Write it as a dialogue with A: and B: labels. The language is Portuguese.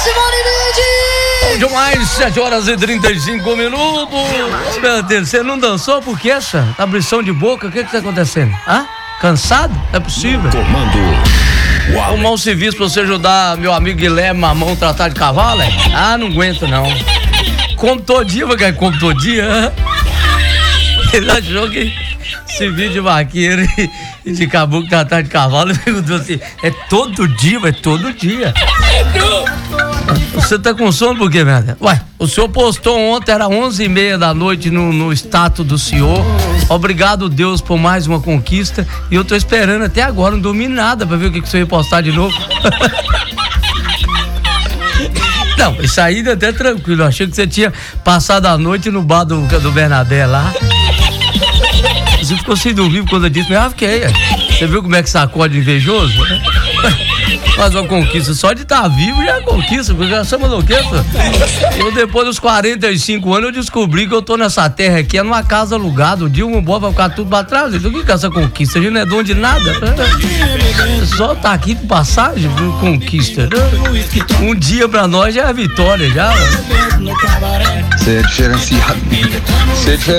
A: Simone Mendes!
B: Demais, 7h35 minutos. Ô, meu Deus, você não dançou por quê, essa? Tá abrição de boca? O que tá acontecendo? Hã? Cansado? Não é possível.
C: Comando.
B: Arrumar um serviço pra você ajudar meu amigo Guilherme Mamão a tratar de cavalo, é? Ah, não aguento não. Como todo dia, vai cair como todo dia. Ele achou que serviço de vaqueiro e de caboclo tratar de cavalo, ele perguntou assim, é todo dia, vai todo dia. Você tá com sono por quê, merda? Ué, o senhor postou ontem, era 11h30 da noite no status do senhor. Obrigado, Deus, por mais uma conquista. E eu tô esperando até agora, não dormi nada pra ver o que o senhor ia postar de novo. Não, isso aí até tranquilo. Eu achei que você tinha passado a noite no bar do Bernabé lá. Você ficou sem dormir por conta disso, mas fiquei. Você viu como é que sacode invejoso? Faz uma conquista, só de estar vivo já é conquista, porque já somos louqueta. Eu, depois dos 45 anos, eu descobri que eu tô nessa terra aqui, é numa casa alugada. O dia um bom vai ficar tudo pra trás. Então, o que é essa conquista? A gente não é dono de nada. Só tá aqui de passagem, conquista. Um dia pra nós já é vitória, já.
D: Você é diferenciado.